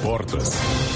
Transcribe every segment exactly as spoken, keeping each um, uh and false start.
Sportas.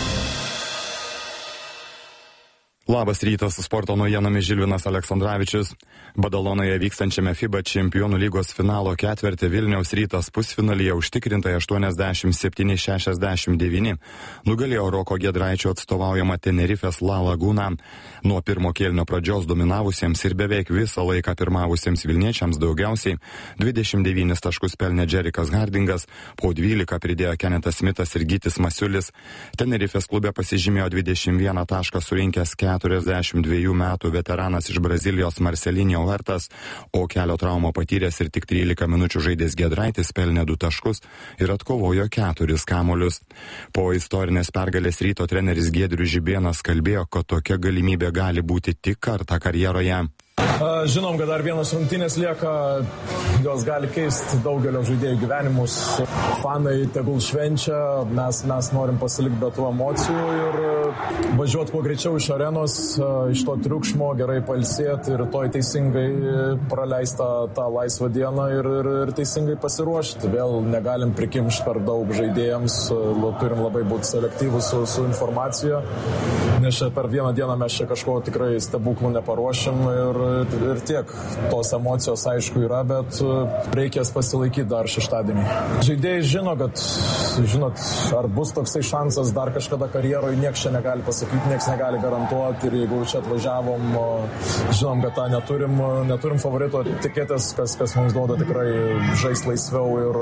Labas rytas, sporto naujienomis Žilvinas Aleksandravičius. Badalonoje vykstančiame FIBA čempionų lygos finalo ketvirtį Vilniaus Rytas pusfinalyje užtikrintai aštuoniasdešimt septyni šešiasdešimt devyni nugalėjo Roko Giedraičio atstovaujama Tenerifės La Laguna. Nuo pirmo kėlinio pradžios dominavusiems ir beveik visą laiką pirmavusiems vilniečiams daugiausiai dvidešimt devynis taškus pelnė Džerikas Hardingas, po dvylika pridėjo Kenetas Smitas ir Gytis Masiulis. Tenerifės klube pasižymėjo dvidešimt vieną tašką surinkęs keturiasdešimt dviejų metų veteranas iš Brazilijos Marcelinho Huertas, o kelio traumą patyręs ir tik trylika minučių žaidęs Giedraitis pelnė du taškus ir atkovojo keturis kamuolius. Po istorinės pergalės Ryto treneris Giedrius Žibėnas kalbėjo, kad tokia galimybė gali būti tik kartą karjeroje. Žinom, kad dar vienas rungtynės lieka, jos gali keisti daugelio žaidėjų gyvenimus. Fanai tegul švenčia, mes, mes norim pasilikti be tų emocijų ir važiuoti kuo greičiau iš arenos, iš to triukšmo, gerai pailsėti ir toj teisingai praleisti tą, tą laisvą dieną ir, ir, ir teisingai pasiruošti. Vėl negalim prikimšti per daug žaidėjams, turim labai būti selektyvus su, su informacija, nes per vieną dieną mes čia kažko tikrai stebuklų neparuošim ir ir tiek. Tos emocijos aišku yra, bet reikės pasilaikyti dar šeštadienį. Žaidėjai žino, kad, žinot, ar bus toksai šansas dar kažkada karjeroje, nieks čia negali pasakyti, nieks negali garantuoti ir jeigu čia atvažiavom, žinom, kad tą neturim, neturim favorito, tikėtis, kas, kas mums duoda tikrai žais laisviau ir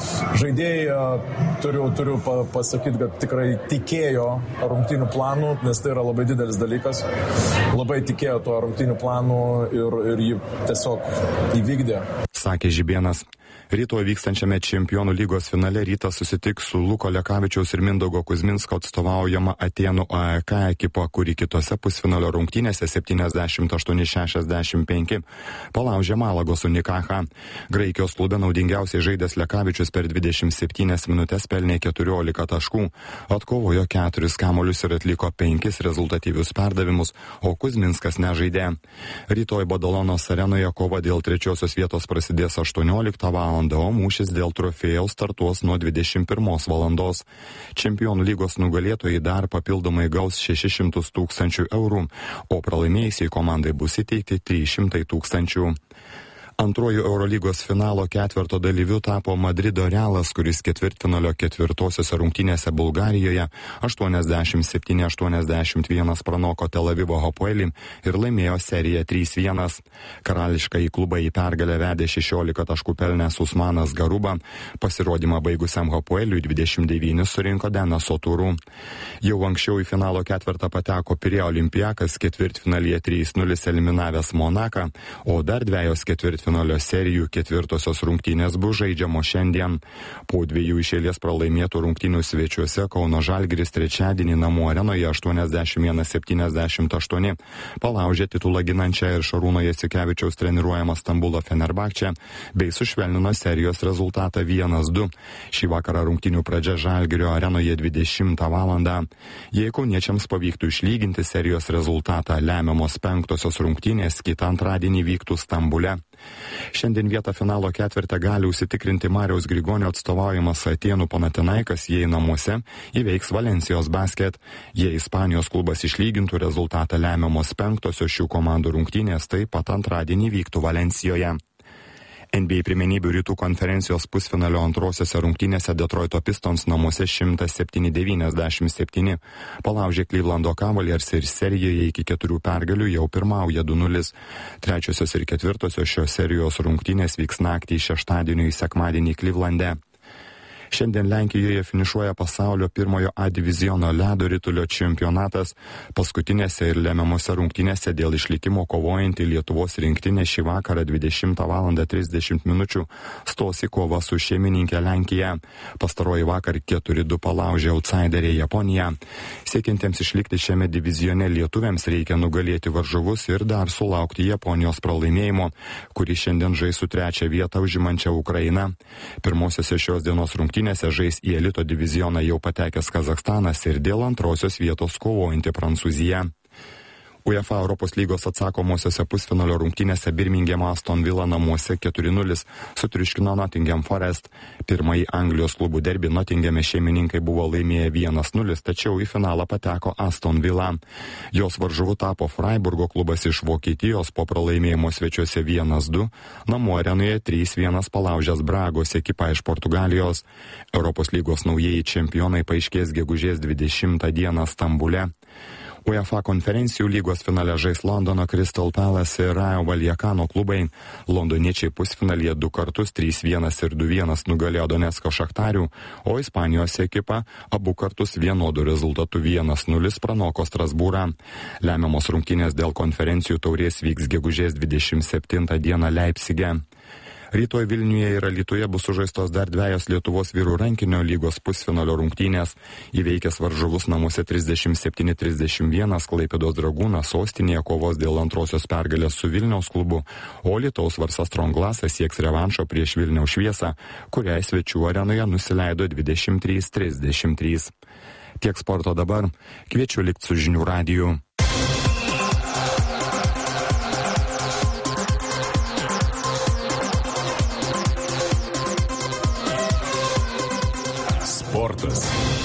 žaidėjai turiu, turiu pasakyti, kad tikrai tikėjo rungtynių planų, nes tai yra labai didelis dalykas, labai tikėjo tuo rungtynių planu ir, ir jį tiesiog įvykdė. Sakė Žibėnas. Rytoj vykstančiame čempionų lygos finale Rytas susitiks su Luko Lekavičiaus ir Mindaugo Kuzminsko atstovaujama Atėnų A E K ekipa, kuri kitose pusfinalio rungtynėse septyniasdešimt aštuoni šešiasdešimt penki palaužė Malagos Unikaha. Graikijos klube naudingiausiai žaidęs Lekavičius per dvidešimt septynias minutės pelnė keturiolika taškų, atkovojo keturis kamuolius ir atliko penkis rezultatyvius perdavimus, o Kuzminskas nežaidė. Rytoj Badalonos arenoje kova dėl trečiosios vietos prasidės aštuonioliktą valandą, o mūšis dėl trofėjaus startuos nuo dvidešimt pirmos valandos. Čempionų lygos nugalėtojai dar papildomai gaus šešis šimtus tūkstančių eurų, o pralaimėjusiai komandai bus įteikti trys šimtai tūkstančių. Antrojų Eurolygos finalo ketvirto dalyviu tapo Madrido Realas, kuris ketvirtfinalio ketvirtosiose rungtynėse Bulgarijoje aštuoniasdešimt septyni aštuoniasdešimt vienas pranoko Tel Avivo Hapoelį ir laimėjo seriją trys vienas. Karališką į klubą į pergalę vedė šešiolika taškų pelnęs Usmanas Garuba. Pasirodymą baigusiam Hapoeliui dvidešimt devynis surinko Denas Oturų. Jau anksčiau į finalo ketvirtą pateko Pirėjo Olimpiakas, ketvirtfinalyje trys nulis eliminavęs Monaką, o dar dvejos ketvirtfinalio finalio serijų ketvirtosios rungtynės bus žaidžiamos šiandien. Po dviejų iš eilės pralaimėtų rungtynių svečiuose Kauno Žalgiris trečiadienį namų arenoje aštuoniasdešimt vienas septyniasdešimt aštuoni palaužė titulą ginančią ir Šarūno Jasikevičiaus treniruojamą Stambulo Fenerbahčę bei sušvelnino serijos rezultatą vienas du. Šį vakarą rungtynių pradžia Žalgirio arenoje dvidešimtą valandą. Jei kauniečiams pavyktų išlyginti serijos rezultatą, lemiamos penktosios rungtynės kitą antradienį vyktų Stambule. Šiandien vietą finalo ketvirtę gali užsitikrinti Mariaus Grigonio atstovaujamas Atėnų Panatinaikas, jei namuose įveiks Valensijos Basket. Jei Ispanijos klubas išlygintų rezultatą, lemiamos penktosios šių komandų rungtynės taip pat antradienį vyktų Valencijoje. N B A pirmenybių rytų konferencijos pusfinalio antrosiose rungtynėse Detroito Pistons namuose šimtas septyni devyniasdešimt septyni palaužė Clevelando Cavaliers ir serijoje iki keturių pergalių jau pirmauja du nulis. Trečiosios ir ketvirtosios šios serijos rungtynės vyks naktį iš šeštadienio į sekmadienį Clevelande. Šiandien Lenkijoje finišuoja pasaulio pirmojo A diviziono ledo ritulio čempionatas. Paskutinėse ir lemiamose rungtynėse dėl išlikimo kovojanti Lietuvos rinktinė šį vakarą dvidešimtą valandą trisdešimt minučių stos į kovą su šeimininkė Lenkija. Pastaroji vakar keturi du palaužė outsiderė Japoniją. Siekiantiems išlikti šiame divizione lietuviams reikia nugalėti varžovus ir dar sulaukti Japonijos pralaimėjimo, kuri šiandien žais su trečią vietą užimančia Ukraina. Pirmosiose šios dienos rungtynėse žais į elito divizioną jau patekęs Kazachstanas ir dėl antrosios vietos kovojanti Prancūzija. UEFA Europos lygos atsakomosiose pusfinalio rungtynėse Birminghamo Aston Villa namuose keturi nulis sutriuškino Nottingham Forest. Pirmąjį Anglijos klubų derbį Nottinghame šeimininkai buvo laimėję vienas nulis, tačiau į finalą pateko Aston Villa. Jos varžovu tapo Freiburgo klubas iš Vokietijos po pralaimėjimo svečiuose vienas du, namų arenoje trys vienas palaužęs Bragos ekipą iš Portugalijos. Europos lygos naujieji čempionai paaiškės gegužės dvidešimtą dieną Stambule. UEFA konferencijų lygos finale žais Londono Crystal Palace ir Rayo Vallecano klubai. Londoniečiai pusfinalyje du kartus trys vienas ir du vienas nugalėjo Donecko Šachtarių, o Ispanijos ekipa abu kartus vienodu rezultatu vienas nulis pranoko Strasbūrą. Lemiamos rungtynės dėl konferencijų taurės vyks gegužės dvidešimt septintą dieną Leipcige. Rytoj Vilniuje ir Alytuje bus sužaistos dar dvejos Lietuvos vyrų rankinio lygos pusfinalio rungtynės. Įveikęs varžovus namuose trisdešimt septyni trisdešimt vienas Klaipėdos Dragūnas sostinėje kovos dėl antrosios pergalės su Vilniaus klubu, o Alytaus Varsa Stronglasas sieks revanšo prieš Vilniaus Šviesą, kuriai svečių arenoje nusileido dvidešimt trys trisdešimt trys. Tiek sporto dabar. Kviečiu likti su žinių radiju. Sportas.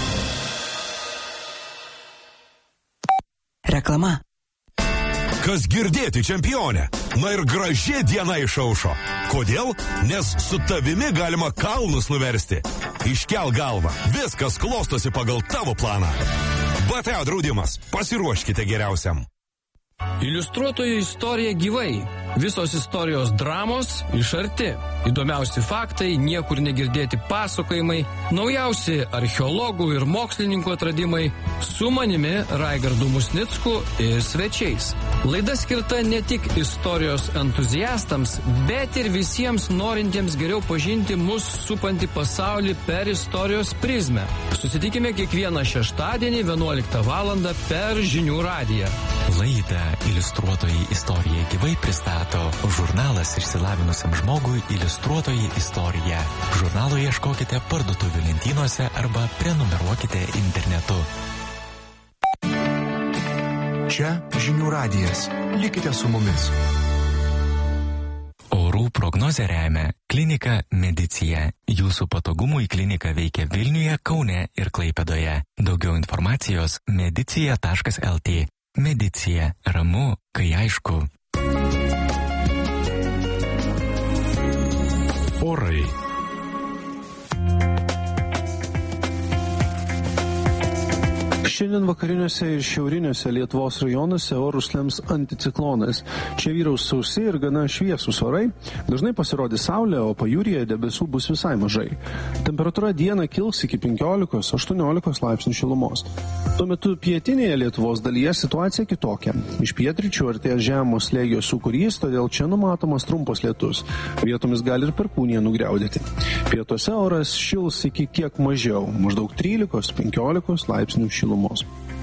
Reklama. Kas girdėti, čempionė? Na ir graži diena išaušo. Kodėl? Nes su tavimi galima kalnus nuversti. Iškel galvą. Viskas klostosi pagal tavo planą. B T A draudimas. Pasiruoškite geriausiam. Iliustruotojų istorija gyvai. Visos istorijos dramos iš arti. Įdomiausi faktai, niekur negirdėti pasakojimai, naujausi archeologų ir mokslininkų atradimai, su manimi Raigardu Musnicku ir svečiais. Laida skirta ne tik istorijos entuziastams, bet ir visiems norintiems geriau pažinti mus supantį pasaulį per istorijos prizmę. Susitikime kiekvieną šeštadienį vienuoliktą valandą per Žinių radiją. Laidą Iliustruotojai istorija gyvai pristato žurnalas išsilavinusiam žmogui Iliustruotojai istorija. Žurnalo ieškokite parduotuvių lentynose arba prenumeruokite internetu. Čia Žinių radijas. Likite su mumis. Orų prognozę remia klinika Medicija. Jūsų patogumui klinika veikia Vilniuje, Kaune ir Klaipėdoje. Daugiau informacijos medicija taškas el tė. Medicija. Ramu, kai aišku. Orai. Šiandien vakariniuose ir šiauriniuose Lietuvos rajonuose orus lems anticiklonas. Čia vyraus sausi ir gana šviesūs orai. Dažnai pasirodys saulė, o pajūryje debesų bus visai mažai. Temperatūra dieną kils iki penkiolikos aštuoniolikos laipsnių šilumos. Tuo metu pietinėje Lietuvos dalyje situacija kitokia. Iš pietryčių artėja žemo slėgio sūkurys, todėl čia numatomas trumpas lietus. Vietomis gali ir perkūnija nugriaudėti. Pietuose oras šils iki kiek mažiau, maždaug trylikos penkiolikos laipsnių šilumos.